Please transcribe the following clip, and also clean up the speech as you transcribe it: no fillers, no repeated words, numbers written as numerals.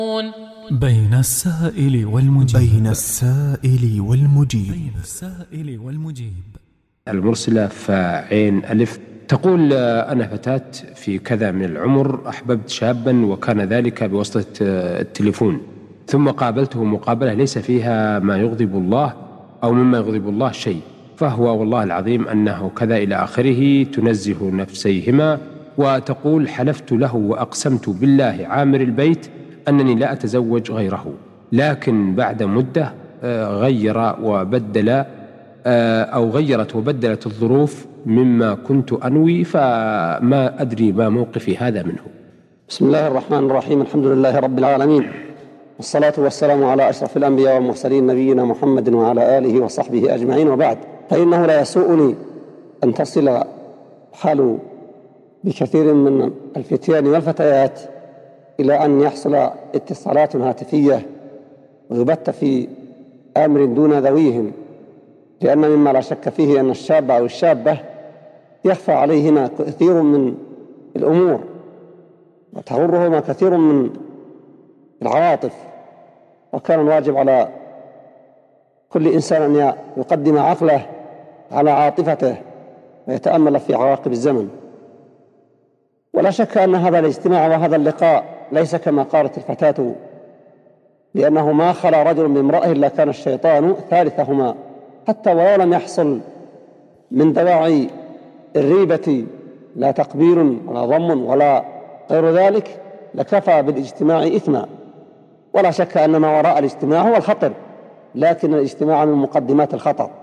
بين السائل والمجيب. بين السائل والمجيب. المرسلة فعين ألف تقول: أنا فتاة في كذا من العمر، أحببت شابا وكان ذلك بواسطة التليفون، ثم قابلته مقابلة ليس فيها ما يغضب الله أو مما يغضب الله شيء، فهو والله العظيم أنه كذا إلى آخره، تنزه نفسيهما، وتقول: حلفت له وأقسمت بالله عامر البيت أنني لا أتزوج غيره، لكن بعد مدة غير وبدل أو غيرت وبدلت الظروف مما كنت أنوي، فما أدري ما موقفي هذا منه. بسم الله الرحمن الرحيم. الحمد لله رب العالمين، والصلاة والسلام على أشرف الأنبياء والمرسلين نبينا محمد وعلى آله وصحبه أجمعين، وبعد، فإنه لا يسوءني أن تصل حال بكثير من الفتيان والفتيات إلى أن يحصل اتصالات هاتفية ويبت في أمر دون ذويهم، لأن مما لا شك فيه أن الشاب أو الشابة يخفى عليهما كثير من الأمور وتغرهما كثير من العواطف، وكان الواجب على كل إنسان أن يقدم عقله على عاطفته ويتأمل في عواقب الزمن. ولا شك أن هذا الاجتماع وهذا اللقاء ليس كما قالت الفتاة، لأنه ما خلا رجل بامرأة إلا كان الشيطان ثالثهما، حتى ولو لم يحصل من دواعي الريبة لا تقبيل ولا ضم ولا غير ذلك لكفى بالاجتماع إثما. ولا شك أن ما وراء الاجتماع هو الخطر، لكن الاجتماع من مقدمات الخطر.